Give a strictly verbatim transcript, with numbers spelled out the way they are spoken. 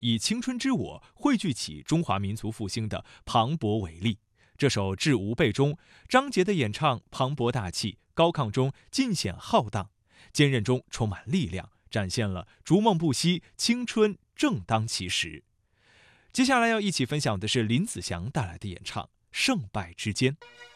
以青春之我汇聚起中华民族复兴的磅礴伟力。这首《致吾辈中》，张杰的演唱磅礴大气，高亢中尽显浩荡，坚韧中充满力量，展现了逐梦不息，青春正当其时。接下来要一起分享的是林子祥带来的演唱《胜败之间》。